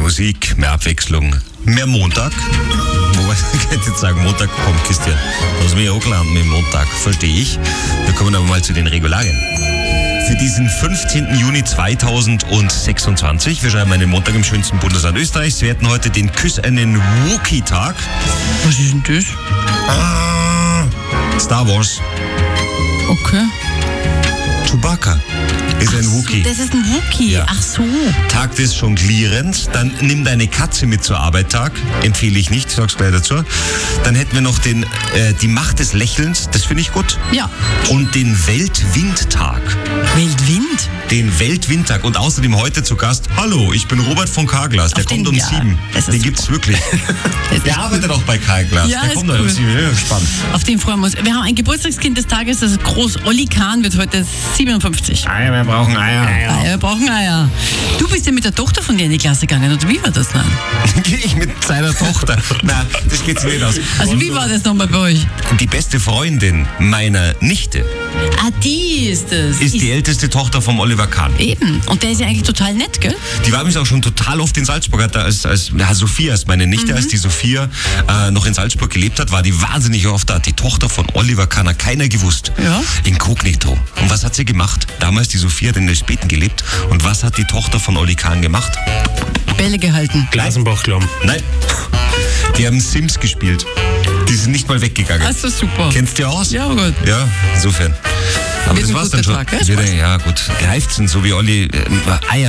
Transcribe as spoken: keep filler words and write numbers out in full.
Musik, mehr Abwechslung, mehr Montag. Wobei, ich könnte jetzt sagen, Montag kommt, Christian. Da hast du mich auch gelernt mit dem Montag, verstehe ich. Wir kommen aber mal zu den Regularien. Für diesen fünfzehnten Juni zweitausendsechsundzwanzig, wir schreiben einen Montag im schönsten Bundesland Österreichs, wir hätten heute den Küss einen Wookie-Tag. Was ist denn das? Ah, Star Wars. Okay. Chewbacca ist ein Wookie. Das ist ein Wookie. Ja. Ach so. Tag des Jonglierens, dann nimm deine Katze mit zur Arbeit Tag, empfehle ich nicht, sag's gleich dazu. Dann hätten wir noch den, äh, die Macht des Lächelns, das finde ich gut. Ja. Und den Weltwindtag. Weltwind? Den Weltwindtag. Und außerdem heute zu Gast, hallo, ich bin Robert von Carglass, der Auf kommt den- um ja, sieben. das ist Den super. gibt's wirklich. ist Der echt arbeitet auch bei Carglass, Ja, der ist kommt heute um cool. sieben. Ich bin gespannt. Auf den freuen wir uns. Wir haben ein Geburtstagskind des Tages, das ist Groß Olli Kahn, wird heute siebenundfünfzig. Eier, wir brauchen Eier. Eier, wir brauchen Eier. Du bist ja mit der Tochter von dir in die Klasse gegangen, oder wie war das dann? Gehe ich mit seiner Tochter. Nein, das geht nicht aus. Also wie war das nochmal bei euch? Die beste Freundin meiner Nichte Ah, die ist es. ist die älteste Tochter vom Oliver Kahn. Eben. Und der ist ja eigentlich total nett, gell? Die war übrigens auch schon total oft in Salzburg. Hat da als, als ja, Sophia ist meine Nichte, als die Sophia äh, noch in Salzburg gelebt hat, war die wahnsinnig oft da. Die Tochter von Oliver Kahn hat keiner gewusst. Ja. Inkognito. Und was hat sie gemacht? Damals die Sophia hat in der Späten gelebt. Und was hat die Tochter von Olli Kahn gemacht? Bälle gehalten. Glasenbachklamm. Nein. Die haben Sims gespielt. Die sind nicht mal weggegangen. Das ist super. Kennst du aus? Ja, gut. Ja, insofern. Aber Wird das ein war's guter dann schon. Tag, gell? Wieder, ja, gut. Gereift sind, so wie Olli. Äh, Eier